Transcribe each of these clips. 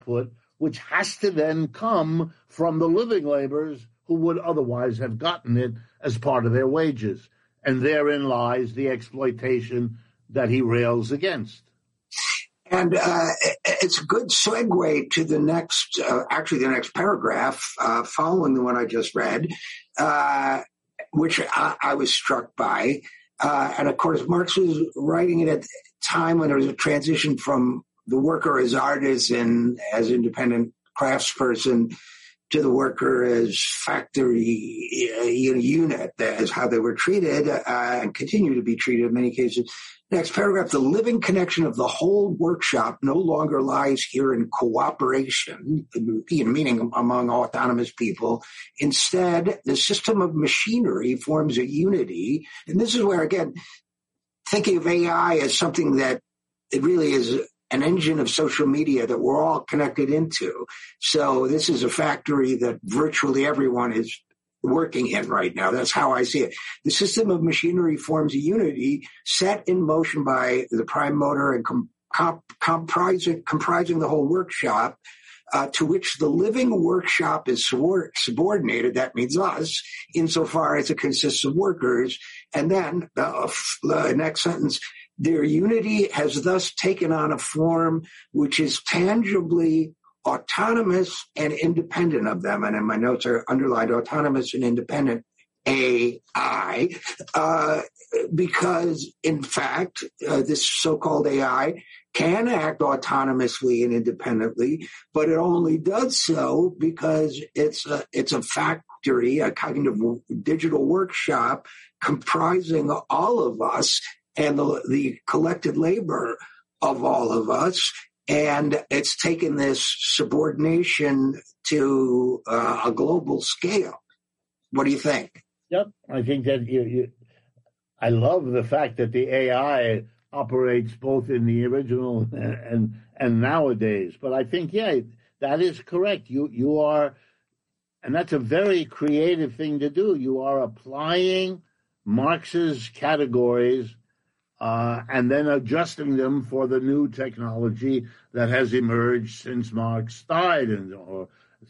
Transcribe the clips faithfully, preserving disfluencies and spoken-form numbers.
output, which has to then come from the living laborers who would otherwise have gotten it as part of their wages. And therein lies the exploitation that he rails against. And uh, it's a good segue to the next, uh, actually the next paragraph uh, following the one I just read, uh, which I, I was struck by. Uh, and of course, Marx was writing it at a time when there was a transition from the worker as artist and as independent craftsperson to the worker as factory uh, unit, as how they were treated uh, and continue to be treated in many cases. Next paragraph, the living connection of the whole workshop no longer lies here in cooperation, meaning among autonomous people. Instead, the system of machinery forms a unity. And this is where, again, thinking of A I as something that it really is an engine of social media that we're all connected into. So this is a factory that virtually everyone is working in right now. That's how I see it. The system of machinery forms a unity set in motion by the prime motor and com- comp- comprising, comprising the whole workshop, uh, to which the living workshop is subordinated. That means us, insofar as it consists of workers. And then uh, the next sentence, their unity has thus taken on a form which is tangibly autonomous and independent of them. And in my notes are underlined autonomous and independent A I, uh, because in fact, uh, this so-called A I can act autonomously and independently, but it only does so because it's a, it's a factory, a kind of digital workshop comprising all of us and the, the collected labor of all of us. And it's taken this subordination to uh, a global scale. What do you think? Yep, I think that you, you, I love the fact that the A I operates both in the original and, and and nowadays. But I think, yeah, that is correct. You you are, and that's a very creative thing to do. You are applying Marx's categories Uh, and then adjusting them for the new technology that has emerged since Marx died, and or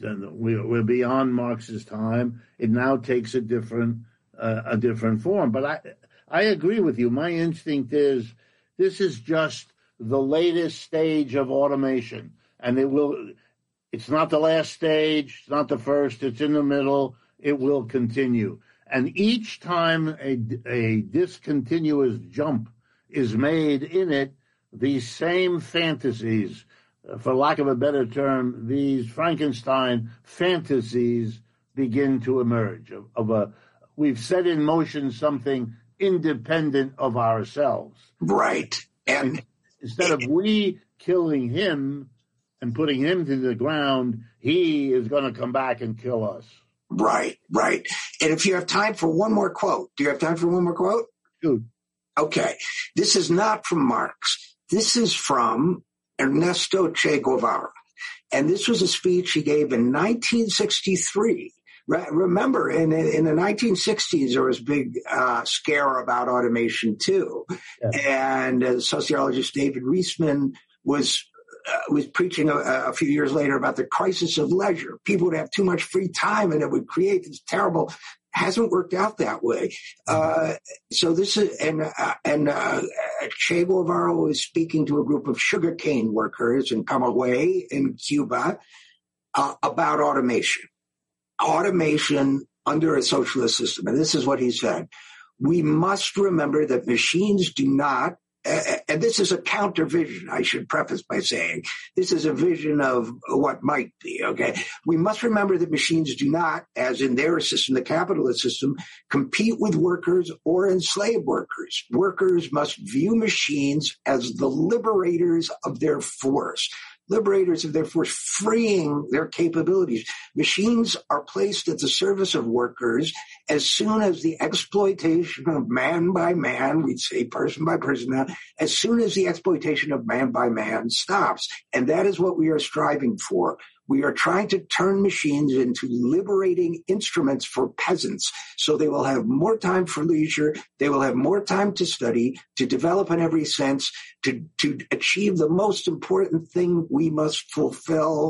we're beyond Marx's time. It now takes a different uh, a different form. But I I agree with you. My instinct is this is just the latest stage of automation, and it will. It's not the last stage. It's not the first. It's in the middle. It will continue, and each time a a discontinuous jump is made in it, these same fantasies, for lack of a better term, these Frankenstein fantasies begin to emerge of, of a, we've set in motion something independent of ourselves. Right. And instead of we killing him and putting him to the ground, he is going to come back and kill us. Right, right. And if you have time for one more quote, do you have time for one more quote? Shoot. Okay. This is not from Marx. This is from Ernesto Che Guevara. And this was a speech he gave in nineteen sixty-three. Remember, in, in the nineteen sixties, there was a big uh, scare about automation, too. Yeah. And uh, sociologist David Reisman was uh, was preaching a, a few years later about the crisis of leisure. People would have too much free time, and it would create this terrible... Hasn't worked out that way. Uh, so this is, and, uh, and, uh, Che Guevara was speaking to a group of sugarcane workers in Camagüey in Cuba, uh, about automation. Automation under a socialist system. And this is what he said. We must remember that machines do not, uh, and this is a counter vision, I should preface by saying, this is a vision of what might be, okay? We must remember that machines do not, as in their system, the capitalist system, compete with workers or enslave workers. Workers must view machines as the liberators of their force. Liberators of their force, freeing their capabilities. Machines are placed at the service of workers as soon as the exploitation of man by man, we'd say person by person now, as soon as the exploitation of man by man stops. And that is what we are striving for. We are trying to turn machines into liberating instruments for peasants, so they will have more time for leisure, they will have more time to study, to develop in every sense, to, to achieve the most important thing we must fulfill